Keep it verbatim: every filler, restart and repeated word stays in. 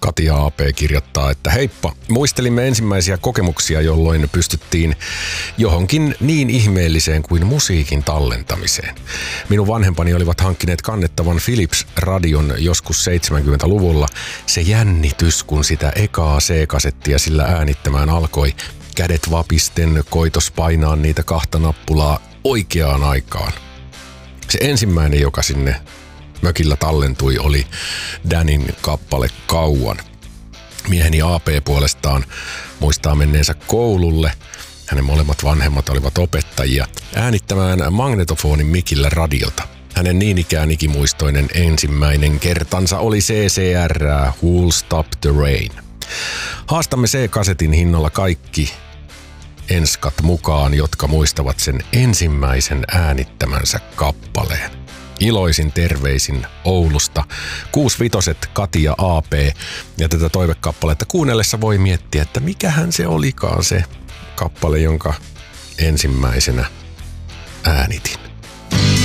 Katia A P kirjoittaa, että heippa, muistelimme ensimmäisiä kokemuksia, jolloin pystyttiin johonkin niin ihmeelliseen kuin musiikin tallentamiseen. Minun vanhempani olivat hankkineet kannettavan Philips-radion joskus seitsemänkymmentäluvulla. Se jännitys, kun sitä ekaa C-kasettia sillä äänittämään alkoi, kädet vapisten koitos painaa niitä kahta nappulaa oikeaan aikaan. Se ensimmäinen, joka sinne mökillä tallentui, oli Danin kappale Kauan. Mieheni A P puolestaan muistaa menneensä koululle. Hänen molemmat vanhemmat olivat opettajia äänittämään magnetofonin mikillä radiota. Hänen niin ikään ikimuistoinen ensimmäinen kertansa oli C C R, Who'll Stop the Rain. Haastamme C-kasetin hinnalla kaikki enskat mukaan, jotka muistavat sen ensimmäisen äänittämänsä kappaleen. Iloisin terveisin Oulusta. Kuusivitoset Katia A P, ja tätä toivekappaletta kuunnellessa voi miettiä, että mikähän se olikaan se kappale, jonka ensimmäisenä äänitin.